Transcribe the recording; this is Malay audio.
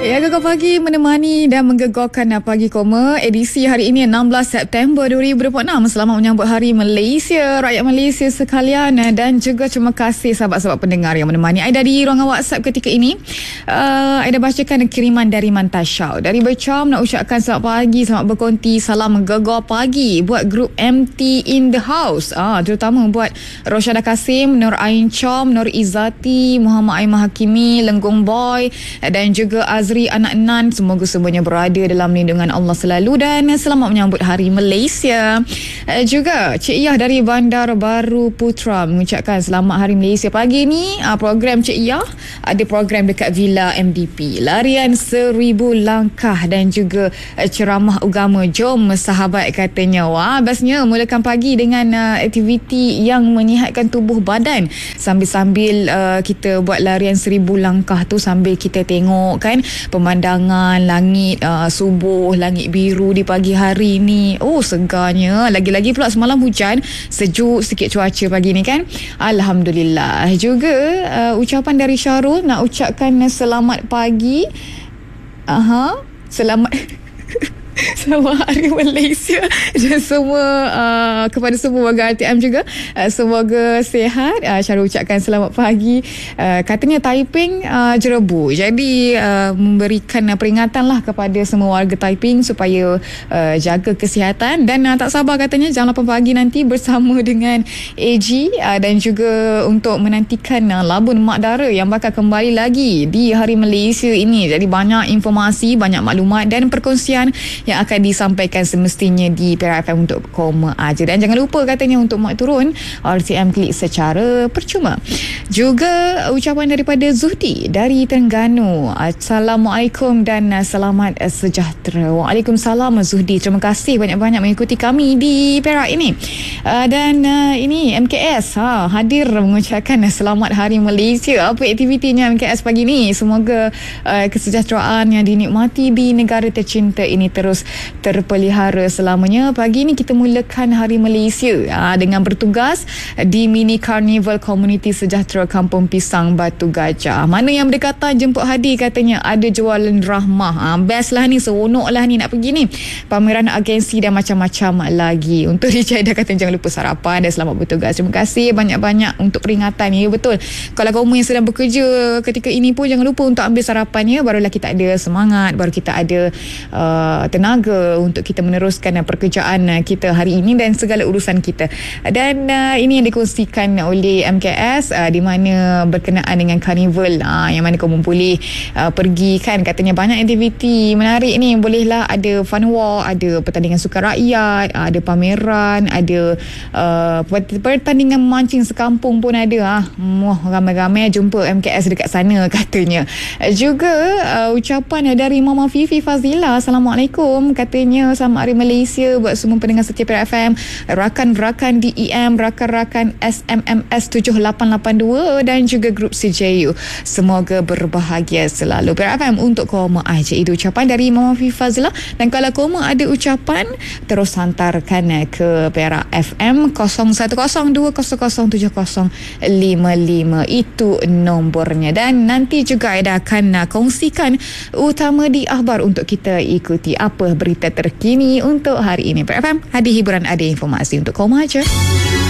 Ya, Gegar Pagi menemani dan menggegarkan Pagi Koma. Edisi hari ini 16 September 2026. Selamat menyambut Hari Malaysia, rakyat Malaysia sekalian, dan juga terima kasih sahabat-sahabat pendengar yang menemani Aida di ruangan WhatsApp ketika ini. Aida bacakan kiriman dari Mantasha. Dari Bercam nak ucapkan selamat pagi, selamat berkonti, salam Gegar Pagi buat grup MT in the house. Terutama buat Rosyada Kasim, Nur Ain Chom, Nur Izzati, Muhammad Aimah Hakimi, Lenggung Boy, dan juga Azri anak Nan. Semoga semuanya berada dalam lindungan Allah selalu dan selamat menyambut Hari Malaysia. Juga Cik Iyah dari Bandar Baru Putra mengucapkan selamat Hari Malaysia. Pagi ni program Cik Iyah ada program dekat Villa MDP, larian 1000 langkah dan juga ceramah agama. Jom sahabat, katanya. Wah, bestnya mulakan pagi dengan aktiviti yang menyihatkan tubuh badan sambil-sambil kita buat larian 1000 langkah tu, sambil kita tengok kan pemandangan langit subuh, langit biru di pagi hari ni. Oh, segarnya. Lagi-lagi pula semalam hujan, sejuk sikit cuaca pagi ni kan. Alhamdulillah. Juga ucapan dari Syarul nak ucapkan selamat pagi. Selamat Selamat Hari Malaysia dan semua kepada semua warga RTM juga. Semoga sihat. Syarul ucapkan selamat pagi. Katanya Taiping jerebu. Jadi memberikan peringatan lah kepada semua warga Taiping supaya jaga kesihatan. Dan tak sabar katanya jam 8 pagi nanti bersama dengan AG dan juga untuk menantikan Labun Mak Dara yang bakal kembali lagi di Hari Malaysia ini. Jadi banyak informasi, banyak maklumat dan perkongsian yang akan disampaikan semestinya di Perak FM untuk koma aja. Dan jangan lupa katanya untuk mak turun RTM Klik secara percuma. Juga ucapan daripada Zuhdi dari Terengganu. Assalamualaikum dan selamat sejahtera. Waalaikumsalam Zuhdi. Terima kasih banyak-banyak mengikuti kami di Perak ini. Dan ini MKS hadir mengucapkan selamat Hari Malaysia. Apa aktivitinya MKS pagi ni? Semoga kesejahteraan yang dinikmati di negara tercinta ini terus terpelihara selamanya. Pagi ni kita mulakan Hari Malaysia dengan bertugas di Mini Carnival Komuniti Sejahtera Kampung Pisang Batu Gajah. Mana yang berdekatan jemput hadir, katanya ada jualan rahmah. Best lah ni, seronok lah ni nak pergi ni. Pameran agensi dan macam-macam lagi. Untuk DJ dah kata jangan lupa sarapan dan selamat bertugas. Terima kasih banyak-banyak untuk peringatan. Ya, betul. Kalau kamu yang sedang bekerja ketika ini pun jangan lupa untuk ambil sarapannya. Barulah kita ada semangat, baru kita ada tenaga untuk kita meneruskan pekerjaan kita hari ini dan segala urusan kita. Dan ini yang dikongsikan oleh MKS di mana berkenaan dengan karnival yang mana kamu boleh pergi kan. Katanya banyak aktiviti menarik ni. Bolehlah ada fun walk, ada pertandingan sukan rakyat, ada pameran, ada pertandingan mancing sekampung pun ada. Ramai-ramai jumpa MKS dekat sana katanya. Juga ucapan dari Mama Fifi Fazila. Assalamualaikum. Katanya selamat Hari Malaysia buat semua pendengar setia Perak FM, rakan-rakan DEM, rakan-rakan SMMS 7882 dan juga grup CJU. Semoga berbahagia selalu. Perak FM untuk koma aja. Itu ucapan dari Mama Fifi Fazila. Dan kalau koma ada ucapan, terus hantarkan ke Perak FM 0102007055. Itu nombornya. Dan nanti juga Aida akan kongsikan utama di akhbar untuk kita ikuti apa berita terkini untuk hari ini. Perak FM, ada hiburan, ada informasi untuk kau aja.